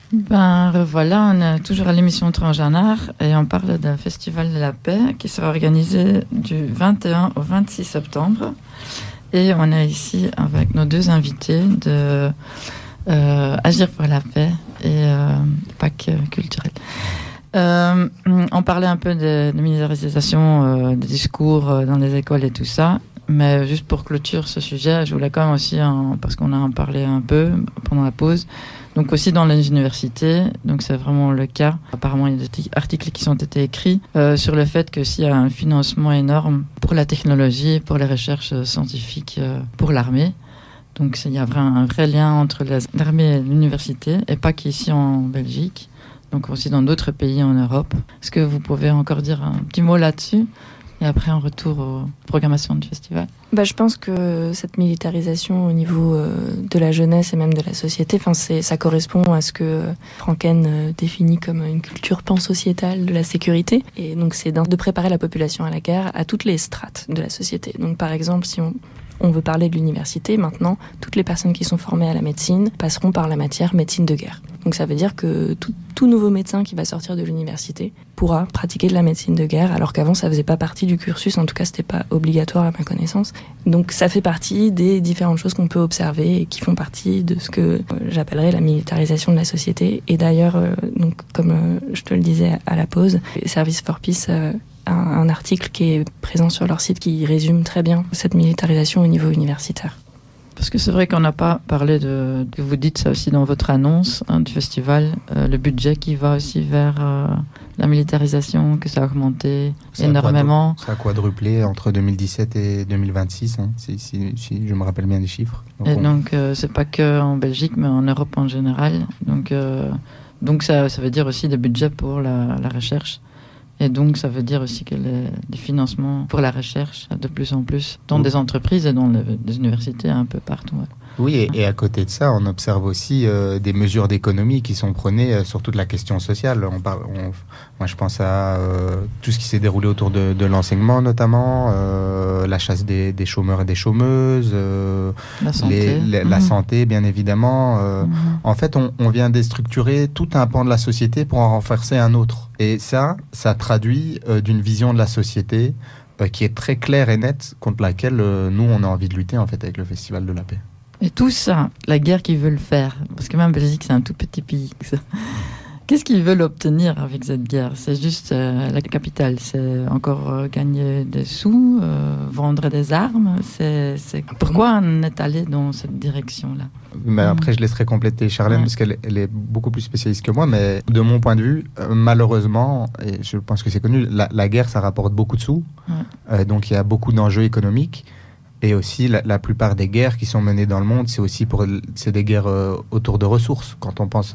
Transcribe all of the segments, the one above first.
Ben revoilà, on est toujours à l'émission Transgenre et on parle d'un festival de la paix qui sera organisé du 21 au 26 septembre. Et on est ici avec nos deux invités de Agir pour la paix et PAC culturel. On parlait un peu de militarisation des discours dans les écoles et tout ça. Mais juste pour clôturer ce sujet, je voulais quand même aussi, parce qu'on a en parlé un peu pendant la pause, donc aussi dans les universités, donc c'est vraiment le cas. Apparemment, il y a des articles qui ont été écrits sur le fait que s'il y a un financement énorme pour la technologie, pour les recherches scientifiques, pour l'armée, donc il y a un vrai lien entre l'armée et l'université, et pas qu'ici en Belgique, donc aussi dans d'autres pays en Europe. Est-ce que vous pouvez encore dire un petit mot là-dessus ? Et après, on retourne aux programmations du festival. Je pense que cette militarisation au niveau de la jeunesse et même de la société, ça correspond à ce que Franken définit comme une culture pansociétale de la sécurité. Et donc, c'est de préparer la population à la guerre à toutes les strates de la société. Donc, par exemple, si on veut parler de l'université, maintenant, toutes les personnes qui sont formées à la médecine passeront par la matière médecine de guerre. Donc ça veut dire que tout nouveau médecin qui va sortir de l'université pourra pratiquer de la médecine de guerre, alors qu'avant ça faisait pas partie du cursus, en tout cas c'était pas obligatoire à ma connaissance. Donc ça fait partie des différentes choses qu'on peut observer et qui font partie de ce que j'appellerais la militarisation de la société. Et d'ailleurs, donc comme je te le disais à la pause, Service for Peace un article qui est présent sur leur site qui résume très bien cette militarisation au niveau universitaire. Parce que c'est vrai qu'on n'a pas parlé vous dites ça aussi dans votre annonce du festival, le budget qui va aussi vers la militarisation, que ça a augmenté énormément. Ça a quadruplé entre 2017 et 2026, si je me rappelle bien des chiffres. Donc c'est pas que en Belgique, mais en Europe en général. Donc ça veut dire aussi des budgets pour la recherche. Et donc, ça veut dire aussi que les financements pour la recherche, de plus en plus, dans des entreprises et dans des universités, un peu partout. Ouais. Oui, et à côté de ça, on observe aussi des mesures d'économie qui sont prônées sur toute la question sociale. Moi, je pense à tout ce qui s'est déroulé autour de l'enseignement, notamment, la chasse des chômeurs et des chômeuses, la santé, la santé, bien évidemment. En fait, on vient déstructurer tout un pan de la société pour en renforcer un autre. Et ça traduit d'une vision de la société qui est très claire et nette, contre laquelle nous, on a envie de lutter, en fait, avec le Festival de la Paix. Et tout ça, la guerre qu'ils veulent faire, parce que même Belgique, c'est un tout petit pays. Qu'est-ce qu'ils veulent obtenir avec cette guerre ? C'est juste la capitale, c'est encore gagner des sous, vendre des armes. Pourquoi on est allé dans cette direction-là ? Mais après, je laisserai compléter Charlène, parce qu'elle est beaucoup plus spécialiste que moi. Mais de mon point de vue, malheureusement, et je pense que c'est connu, la guerre, ça rapporte beaucoup de sous. Donc, il y a beaucoup d'enjeux économiques. Et aussi, la plupart des guerres qui sont menées dans le monde, c'est des guerres autour de ressources. Quand on pense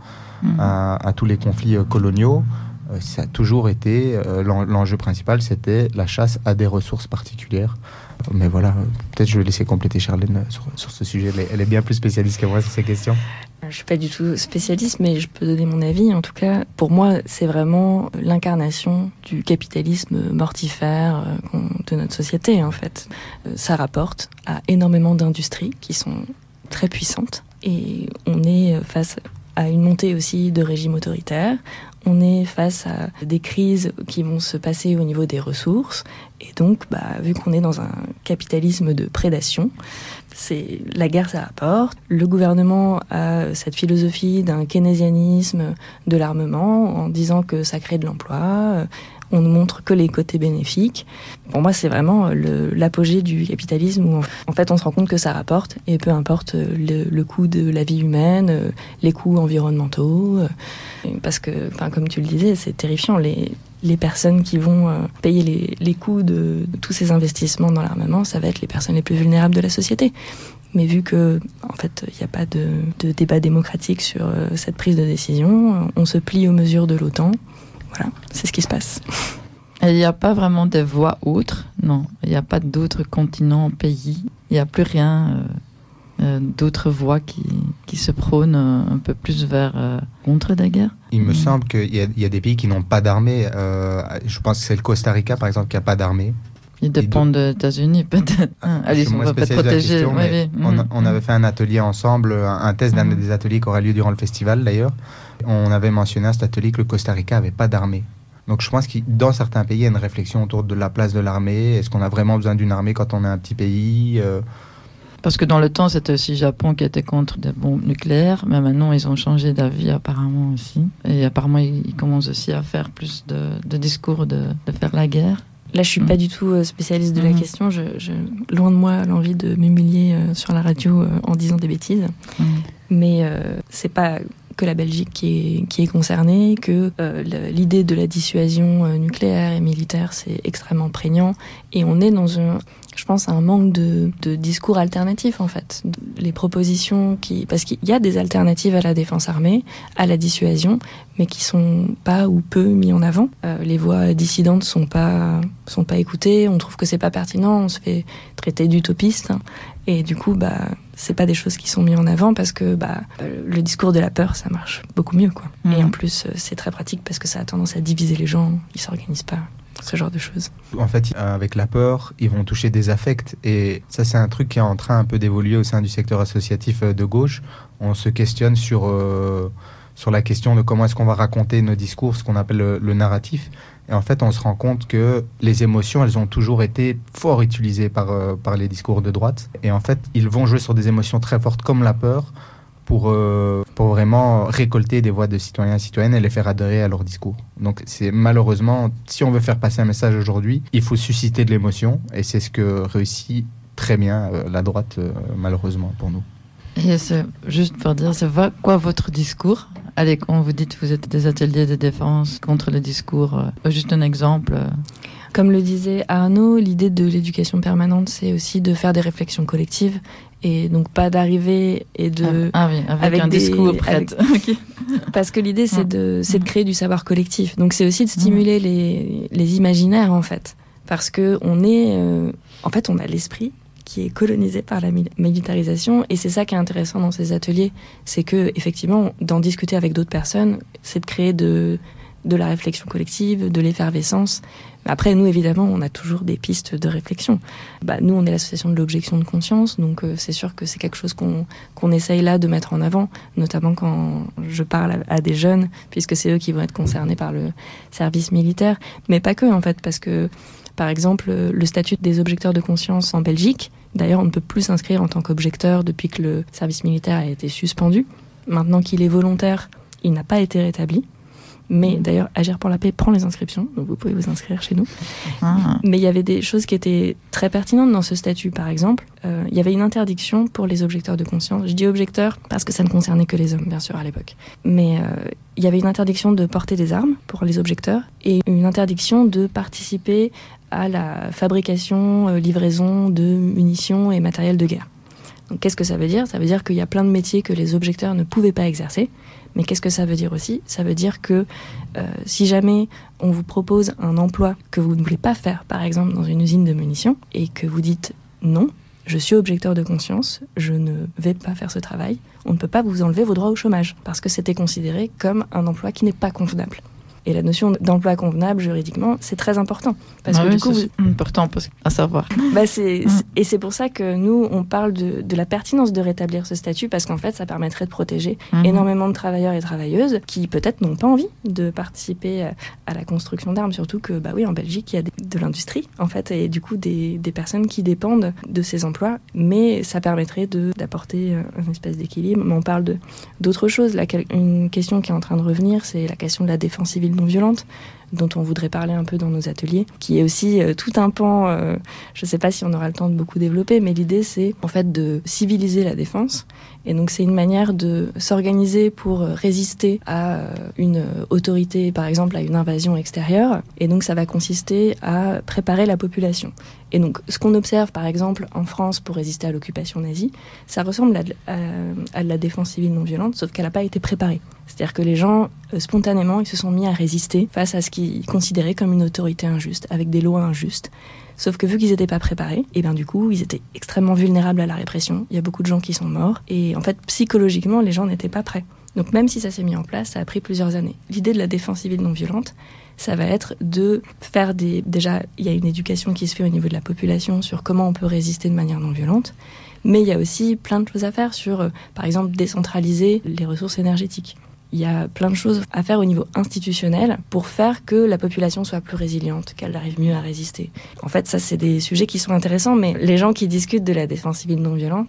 à tous les conflits coloniaux, ça a toujours été l'enjeu principal, c'était la chasse à des ressources particulières. Mais voilà, peut-être je vais laisser compléter Charlène sur ce sujet. Elle est bien plus spécialiste que moi sur ces questions. Je ne suis pas du tout spécialiste, mais je peux donner mon avis. En tout cas, pour moi, c'est vraiment l'incarnation du capitalisme mortifère de notre société, en fait. Ça rapporte à énormément d'industries qui sont très puissantes. Et on est face à une montée aussi de régimes autoritaires. On est face à des crises qui vont se passer au niveau des ressources. Et donc, vu qu'on est dans un capitalisme de prédation, la guerre, ça apporte. Le gouvernement a cette philosophie d'un keynésianisme de l'armement en disant que ça crée de l'emploi. On ne montre que les côtés bénéfiques. Pour moi, c'est vraiment l'apogée du capitalisme où, en fait, on se rend compte que ça rapporte, et peu importe le coût de la vie humaine, les coûts environnementaux. Parce que, comme tu le disais, c'est terrifiant. Les personnes qui vont payer les coûts de tous ces investissements dans l'armement, ça va être les personnes les plus vulnérables de la société. Mais vu que, en fait, il n'y a pas de débat démocratique sur cette prise de décision, on se plie aux mesures de l'OTAN. Voilà, c'est ce qui se passe. Et il n'y a pas vraiment de voies autres, non. Il n'y a pas d'autres continents, pays. Il n'y a plus rien, d'autres voies qui se prônent un peu plus vers contre la guerre. Il me semble qu'il y a des pays qui n'ont pas d'armée. Je pense que c'est le Costa Rica, par exemple, qui n'a pas d'armée. Ils dépendent des États-Unis, peut-être. Alice, on va pas te protéger. On avait fait un atelier ensemble, un test d'un des ateliers qui aura lieu durant le festival, d'ailleurs. On avait mentionné à cet atelier que le Costa Rica n'avait pas d'armée. Donc je pense que dans certains pays, il y a une réflexion autour de la place de l'armée. Est-ce qu'on a vraiment besoin d'une armée quand on est un petit pays Parce que dans le temps, c'était aussi le Japon qui était contre des bombes nucléaires, mais maintenant, ils ont changé d'avis apparemment aussi. Et apparemment, ils commencent aussi à faire plus de discours de faire la guerre. Là, je suis pas du tout spécialiste de la question. Loin de moi l'envie de m'humilier sur la radio en disant des bêtises. Mais c'est pas que la Belgique qui est concernée, que l'idée de la dissuasion nucléaire et militaire, c'est extrêmement prégnant. Et on est dans je pense, un manque de discours alternatifs, en fait. Les propositions parce qu'il y a des alternatives à la défense armée, à la dissuasion, mais qui sont pas ou peu mis en avant. Les voix dissidentes sont pas écoutées, on trouve que c'est pas pertinent, on se fait traiter d'utopiste. Et du coup, c'est pas des choses qui sont mises en avant parce que le discours de la peur, ça marche beaucoup mieux, quoi. Et en plus, c'est très pratique parce que ça a tendance à diviser les gens, ils s'organisent pas. Ce genre de choses. En fait, avec la peur, ils vont toucher des affects. Et ça, c'est un truc qui est en train un peu d'évoluer au sein du secteur associatif de gauche. On se questionne sur la question de comment est-ce qu'on va raconter nos discours, ce qu'on appelle le narratif. Et en fait, on se rend compte que les émotions, elles ont toujours été fort utilisées par les discours de droite. Et en fait, ils vont jouer sur des émotions très fortes comme la peur pour vraiment récolter des voix de citoyens et citoyennes et les faire adhérer à leur discours. Donc c'est malheureusement, si on veut faire passer un message aujourd'hui, il faut susciter de l'émotion et c'est ce que réussit très bien la droite, malheureusement pour nous. Et c'est juste pour dire, c'est quoi votre discours? Allez, quand vous dites que vous êtes des ateliers de défense contre le discours, juste un exemple. Comme le disait Arnaud, l'idée de l'éducation permanente, c'est aussi de faire des réflexions collectives et donc pas d'arriver et de... avec un discours prêt. Okay. Parce que l'idée, c'est de créer du savoir collectif. Donc c'est aussi de stimuler les imaginaires, en fait. Parce que on a l'esprit qui est colonisé par la militarisation et c'est ça qui est intéressant dans ces ateliers, c'est que effectivement, d'en discuter avec d'autres personnes, c'est de créer de la réflexion collective, de l'effervescence. Après, nous, évidemment, on a toujours des pistes de réflexion. Nous, on est l'association de l'objection de conscience, donc c'est sûr que c'est quelque chose qu'on essaye là de mettre en avant, notamment quand je parle à des jeunes, puisque c'est eux qui vont être concernés par le service militaire. Mais pas que, en fait, parce que, par exemple, le statut des objecteurs de conscience en Belgique, d'ailleurs, on ne peut plus s'inscrire en tant qu'objecteur depuis que le service militaire a été suspendu. Maintenant qu'il est volontaire, il n'a pas été rétabli. Mais d'ailleurs, Agir pour la paix prend les inscriptions, donc vous pouvez vous inscrire chez nous. Mais il y avait des choses qui étaient très pertinentes dans ce statut, par exemple. Il y avait une interdiction pour les objecteurs de conscience. Je dis objecteurs parce que ça ne concernait que les hommes, bien sûr, à l'époque. Mais il y avait une interdiction de porter des armes pour les objecteurs et une interdiction de participer à la fabrication, livraison de munitions et matériel de guerre. Donc qu'est-ce que ça veut dire ? Ça veut dire qu'il y a plein de métiers que les objecteurs ne pouvaient pas exercer. Mais qu'est-ce que ça veut dire aussi ? Ça veut dire que si jamais on vous propose un emploi que vous ne voulez pas faire, par exemple dans une usine de munitions, et que vous dites non, je suis objecteur de conscience, je ne vais pas faire ce travail, on ne peut pas vous enlever vos droits au chômage, parce que c'était considéré comme un emploi qui n'est pas convenable. Et la notion d'emploi convenable, juridiquement, c'est très important. Parce que du coup, c'est important à savoir. Et c'est pour ça que nous, on parle de la pertinence de rétablir ce statut, parce qu'en fait, ça permettrait de protéger énormément de travailleurs et travailleuses qui, peut-être, n'ont pas envie de participer à la construction d'armes. Surtout que, en Belgique, il y a de l'industrie, en fait, et du coup, des personnes qui dépendent de ces emplois. Mais ça permettrait d'apporter une espèce d'équilibre. Mais on parle d'autres choses. Une question qui est en train de revenir, c'est la question de la défense civile non violente, dont on voudrait parler un peu dans nos ateliers, qui est aussi tout un pan, je ne sais pas si on aura le temps de beaucoup développer, mais l'idée c'est en fait de civiliser la défense. Et donc c'est une manière de s'organiser pour résister à une autorité, par exemple à une invasion extérieure. Et donc ça va consister à préparer la population. Et donc ce qu'on observe par exemple en France pour résister à l'occupation nazie, ça ressemble à de la défense civile non violente, sauf qu'elle n'a pas été préparée. C'est-à-dire que les gens, spontanément, ils se sont mis à résister face à ce qu'ils considéraient comme une autorité injuste, avec des lois injustes. Sauf que vu qu'ils n'étaient pas préparés, et bien du coup, ils étaient extrêmement vulnérables à la répression. Il y a beaucoup de gens qui sont morts. Et en fait, psychologiquement, les gens n'étaient pas prêts. Donc même si ça s'est mis en place, ça a pris plusieurs années. L'idée de la défense civile non violente, ça va être de faire Déjà, il y a une éducation qui se fait au niveau de la population sur comment on peut résister de manière non violente, mais il y a aussi plein de choses à faire sur, par exemple, décentraliser les ressources énergétiques. Il y a plein de choses à faire au niveau institutionnel pour faire que la population soit plus résiliente, qu'elle arrive mieux à résister. En fait, ça, c'est des sujets qui sont intéressants, mais les gens qui discutent de la défense civile non violente,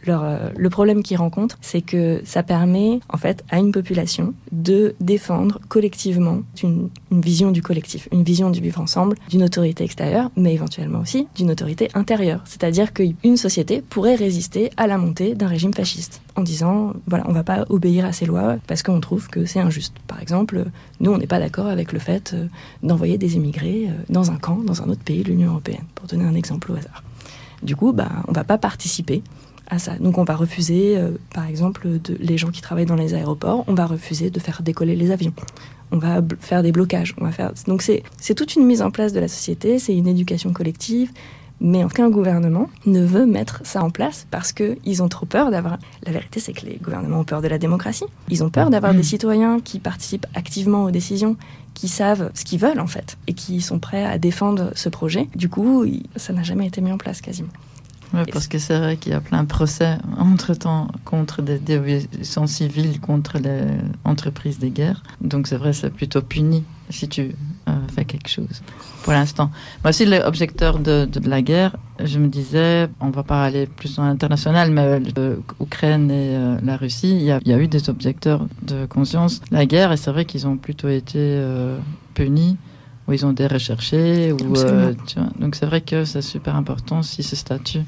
le problème qu'ils rencontrent, c'est que ça permet, en fait, à une population de défendre collectivement une vision du collectif, une vision du vivre ensemble, d'une autorité extérieure, mais éventuellement aussi d'une autorité intérieure. C'est-à-dire qu'une société pourrait résister à la montée d'un régime fasciste en disant, voilà, on ne va pas obéir à ces lois parce qu'on trouve que c'est injuste. Par exemple, nous, on n'est pas d'accord avec le fait d'envoyer des immigrés dans un camp, dans un autre pays de l'Union européenne, pour donner un exemple au hasard. Du coup, on ne va pas participer à ça. Donc on va refuser, par exemple, les gens qui travaillent dans les aéroports, on va refuser de faire décoller les avions. On va faire des blocages. Donc c'est toute une mise en place de la société, c'est une éducation collective, mais aucun gouvernement ne veut mettre ça en place parce qu'ils ont trop peur d'avoir... La vérité, c'est que les gouvernements ont peur de la démocratie. Ils ont peur d'avoir des citoyens qui participent activement aux décisions, qui savent ce qu'ils veulent en fait, et qui sont prêts à défendre ce projet. Du coup, ça n'a jamais été mis en place quasiment. Oui, parce que c'est vrai qu'il y a plein de procès entre-temps contre des désobéissances civiles, contre les entreprises des guerres. Donc c'est vrai, c'est plutôt puni si tu fais quelque chose, pour l'instant. Moi aussi, les objecteurs de la guerre, je me disais, on va pas aller plus dans l'international, mais l'Ukraine et la Russie, il y a eu des objecteurs de conscience de la guerre, et c'est vrai qu'ils ont plutôt été punis, où ils ont été recherchés. Tu vois. Donc c'est vrai que c'est super important si ce statut.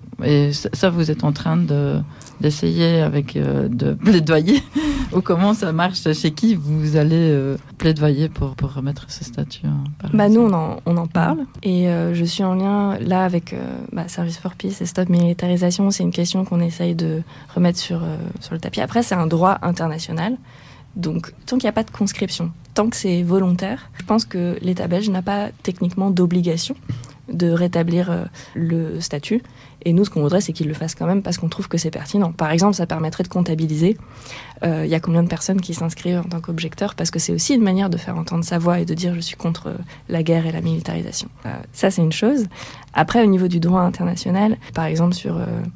Et ça, vous êtes en train d'essayer de plaidoyer ou comment ça marche, chez qui vous allez plaidoyer pour remettre ce statut nous, on en parle. Et je suis en lien là avec Service for Peace et Stop Militarisation. C'est une question qu'on essaye de remettre sur le tapis. Après, c'est un droit international. Donc, tant qu'il n'y a pas de conscription, tant que c'est volontaire, je pense que l'État belge n'a pas techniquement d'obligation de rétablir le statut. Et nous, ce qu'on voudrait, c'est qu'il le fasse quand même parce qu'on trouve que c'est pertinent. Par exemple, ça permettrait de comptabiliser il y a combien de personnes qui s'inscrivent en tant qu'objecteurs, parce que c'est aussi une manière de faire entendre sa voix et de dire « je suis contre la guerre et la militarisation ». Ça, c'est une chose. Après, au niveau du droit international, par exemple sur...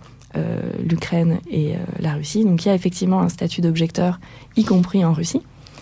l'Ukraine et la Russie. Donc il y a effectivement un statut d'objecteur, y compris en Russie.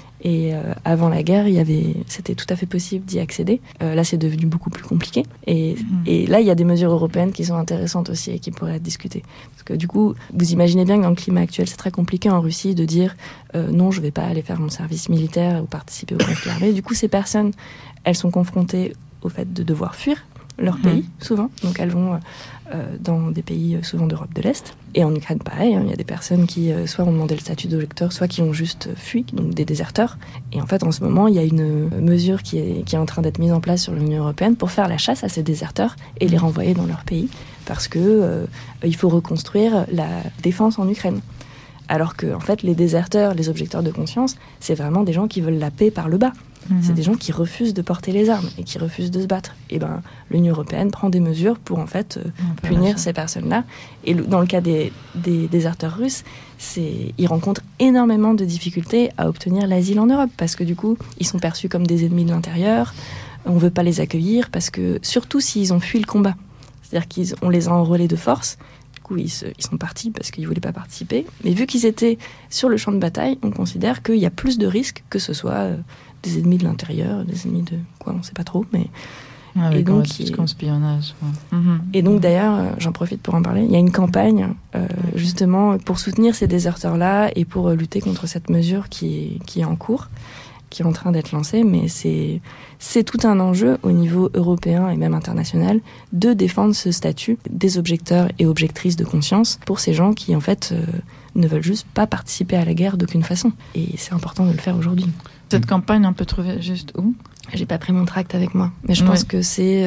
Et avant la guerre, c'était tout à fait possible d'y accéder. Là, c'est devenu beaucoup plus compliqué. Et là, il y a des mesures européennes qui sont intéressantes aussi et qui pourraient être discutées. Parce que du coup, vous imaginez bien que dans le climat actuel, c'est très compliqué en Russie de dire non, je ne vais pas aller faire mon service militaire ou participer au conflit armé. Du coup, ces personnes, elles sont confrontées au fait de devoir fuir leur pays, souvent. Donc elles vont dans des pays souvent d'Europe de l'Est. Et en Ukraine, pareil, il y a des personnes qui soit ont demandé le statut d'objecteur, soit qui ont juste fui, donc des déserteurs. Et en fait, en ce moment, il y a une mesure qui est en train d'être mise en place sur l'Union européenne pour faire la chasse à ces déserteurs et les renvoyer dans leur pays. Parce que il faut reconstruire la défense en Ukraine. Alors que, en fait, les déserteurs, les objecteurs de conscience, c'est vraiment des gens qui veulent la paix par le bas. C'est des gens qui refusent de porter les armes et qui refusent de se battre. Et l'Union européenne prend des mesures pour en fait punir ces personnes-là. Et dans le cas des déserteurs russes, ils rencontrent énormément de difficultés à obtenir l'asile en Europe parce que du coup, ils sont perçus comme des ennemis de l'intérieur. On ne veut pas les accueillir parce que, surtout s'ils ont fui le combat, c'est-à-dire qu'on les a enrôlés de force. Du coup, ils sont partis parce qu'ils ne voulaient pas participer. Mais vu qu'ils étaient sur le champ de bataille, on considère qu'il y a plus de risques que ce soit des ennemis de l'intérieur, des ennemis de quoi, on ne sait pas trop. Mais... et donc, espionnage. Et donc, d'ailleurs, j'en profite pour en parler, il y a une campagne justement pour soutenir ces déserteurs-là et pour lutter contre cette mesure qui est en cours, qui est en train d'être lancée. Mais c'est tout un enjeu au niveau européen et même international de défendre ce statut des objecteurs et objectrices de conscience pour ces gens qui, en fait, ne veulent juste pas participer à la guerre d'aucune façon. Et c'est important de le faire aujourd'hui. Cette campagne, on peut trouver juste où ? J'ai pas pris mon tract avec moi, mais je pense que c'est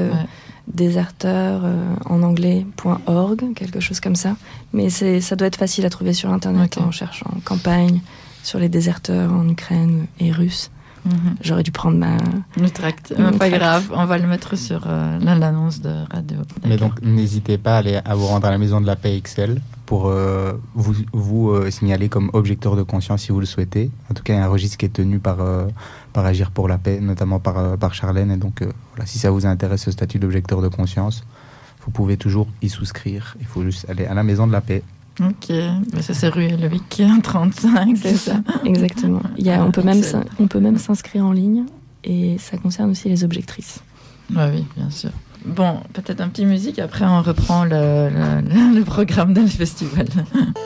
déserteurs en anglais.org, quelque chose comme ça. Mais ça doit être facile à trouver sur Internet en cherchant campagne sur les déserteurs en Ukraine et russes. J'aurais dû prendre ma... Pas grave, on va le mettre sur l'annonce de radio. Mais donc, n'hésitez pas à vous rendre à la Maison de la Paix XL pour vous signaler comme objecteur de conscience si vous le souhaitez. En tout cas, il y a un registre qui est tenu par Agir pour la paix, notamment par Charlène. Et donc, voilà, si ça vous intéresse, ce statut d'objecteur de conscience, vous pouvez toujours y souscrire. Il faut juste aller à la Maison de la Paix. Ok, mais ça c'est rue Loïc 35, c'est ça. Exactement. On peut même s'inscrire en ligne et ça concerne aussi les objectrices. Oui, bien sûr. Bon, peut-être un petit musique, après on reprend le programme d'un festival.